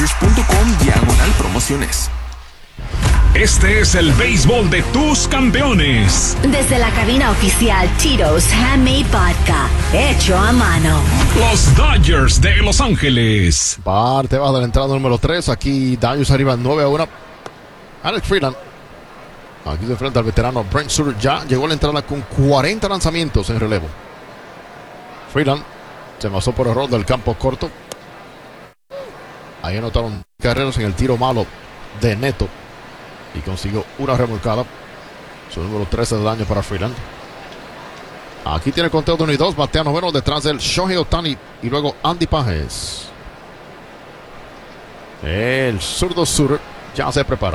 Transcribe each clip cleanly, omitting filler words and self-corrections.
Dodgers.com/promociones. Este es el béisbol de tus campeones. Desde la cabina oficial Tito's Handmade Vodka, hecho a mano. Los Dodgers de Los Ángeles. Parte baja de la entrada número 3. Aquí Dodgers arriba 9-1. Alex Freeland. Aquí se enfrenta al veterano Brent Suter. Ya llegó a la entrada con 40 lanzamientos en relevo. Freeland se pasó por error del campo corto. Ahí anotaron carreras en el tiro malo de Neto. Y consiguió una remolcada. Su número 13 del año para Freeland. Aquí tiene conteo de 1 y 2. Batea noveno detrás del Shohei Ohtani. Y luego Andy Pages. El zurdo Suter ya se prepara.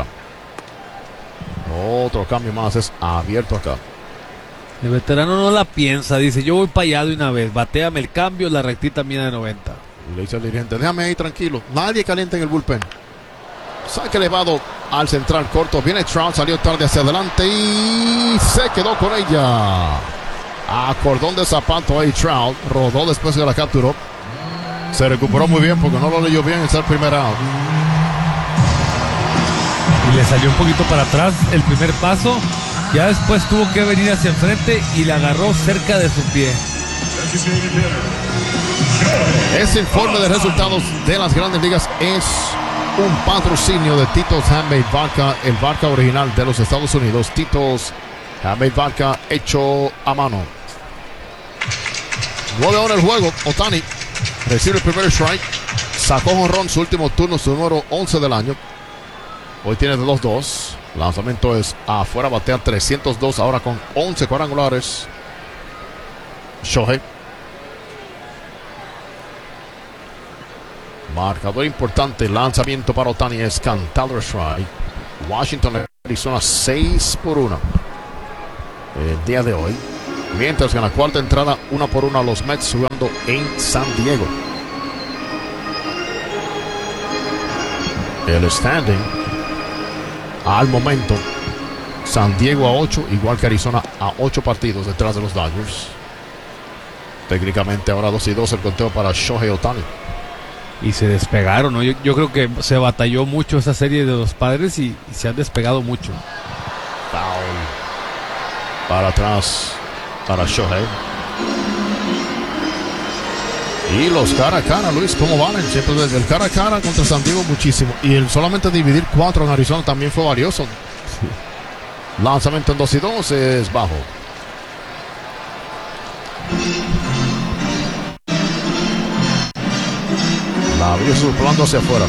Otro cambio más es abierto acá. El veterano no la piensa. Dice, yo voy para allá de una vez. Bateame el cambio, la rectita mía de 90. Y le dice al dirigente, déjame ahí tranquilo. Nadie calienta en el bullpen. Saque elevado al central corto. Viene Trout, salió tarde hacia adelante y se quedó con ella. A cordón de zapato ahí Trout. Rodó después que la capturó. Se recuperó muy bien porque no lo leyó bien en el primer out. Y le salió un poquito para atrás el primer paso. Ya después tuvo que venir hacia enfrente y la agarró cerca de su pie. Este informe de resultados de las Grandes Ligas es un patrocinio de Tito's Handmade Vodka, el vodka original de los Estados Unidos. Tito's Handmade Vodka hecho a mano. 9-1 el juego. Ohtani recibe el primer strike. Sacó jonrón su último turno, su número 11 del año. Hoy tiene de 2-2. Lanzamiento es afuera, batea 302 ahora con 11 cuadrangulares. Shohei. Marcador importante, lanzamiento para Ohtani es cantado strike. Washington, Arizona 6-1 el día de hoy. Mientras que en la cuarta entrada 1-1 los Mets jugando en San Diego. El standing al momento, San Diego a 8, igual que Arizona a 8 partidos detrás de los Dodgers. Técnicamente ahora 2-2 el conteo para Shohei Ohtani. Y se despegaron, ¿no? Yo creo que se batalló mucho esa serie de los Padres y se han despegado mucho. Foul. Para atrás para Shohei. Y los cara a cara, Luis, ¿cómo valen? Siempre desde el cara a cara contra San Diego muchísimo. Y el solamente dividir 4 en Arizona también fue valioso. Sí. Lanzamiento en 2-2 es bajo. La abrió soplando hacia afuera.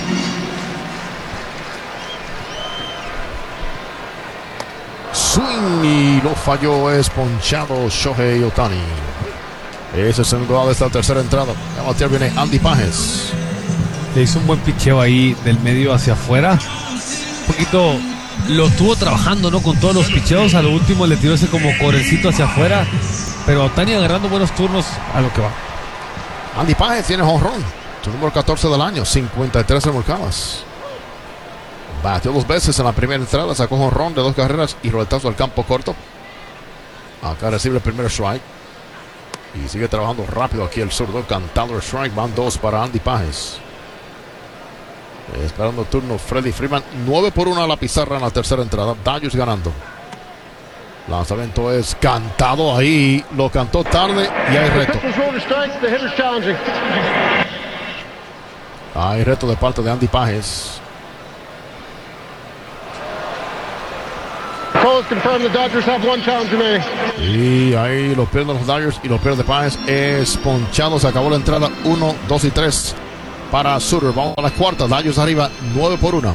Swing y lo falló, es ponchado Shohei Ohtani. Ese es el segundo de esta tercera entrada. A batear viene Andy Pages. Le hizo un buen picheo ahí del medio hacia afuera. Un poquito lo estuvo trabajando, ¿no? Con todos los picheos. A lo último le tiró ese como correcito hacia afuera. Pero Ohtani agarrando buenos turnos a lo que va. Andy Pages tiene jonrón. Su número 14 del año. 53 remolcadas. Bateó 2 veces en la primera entrada. Sacó jonrón de 2 carreras y roletazo al campo corto. Acá recibe el primer strike. Y sigue trabajando rápido aquí el zurdo. Cantado strike. Van 2 para Andy Pages. Esperando el turno Freddie Freeman. 9-1 a la pizarra en la tercera entrada. Dodgers ganando. Lanzamiento es cantado ahí. Lo cantó tarde y hay reto. Hay reto de parte de Andy Pages. Y ahí lo pierden los Dodgers y lo pierde Pages. Es ponchado. Se acabó la entrada. 1, 2 y 3 para Suter. Vamos a la cuarta. Dodgers arriba 9-1.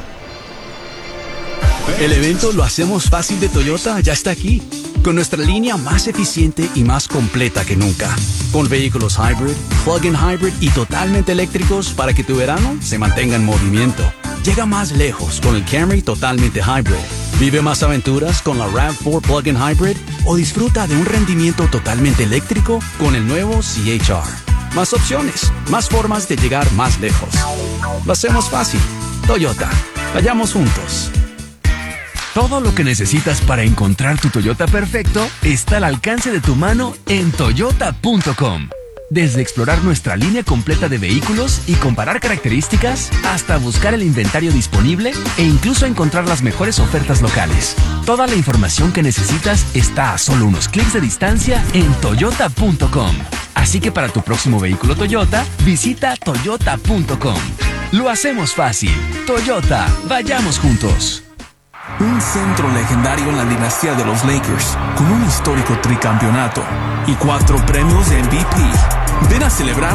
El evento Lo Hacemos Fácil de Toyota ya está aquí, con nuestra línea más eficiente y más completa que nunca, con vehículos hybrid, plug-in hybrid y totalmente eléctricos para que tu verano se mantenga en movimiento. Llega más lejos con el Camry totalmente hybrid. Vive más aventuras con la RAV4 plug-in hybrid o disfruta de un rendimiento totalmente eléctrico con el nuevo CHR. Más opciones, más formas de llegar más lejos. Lo hacemos fácil. Toyota. Vayamos juntos. Todo lo que necesitas para encontrar tu Toyota perfecto está al alcance de tu mano en Toyota.com. Desde explorar nuestra línea completa de vehículos y comparar características, hasta buscar el inventario disponible e incluso encontrar las mejores ofertas locales. Toda la información que necesitas está a solo unos clics de distancia en toyota.com. Así que para tu próximo vehículo Toyota, visita toyota.com. Lo hacemos fácil. Toyota, vayamos juntos. Un centro legendario en la dinastía de los Lakers, con un histórico tricampeonato y 4 premios MVP. Ven a celebrar